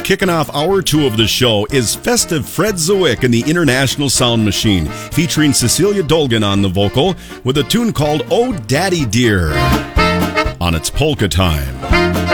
Kicking off hour 2 of the show is Festive Fred Zwick and the International Sound Machine, featuring Cecilia Dolgan on the vocal with a tune called Oh Daddy Dear on its Polka Time.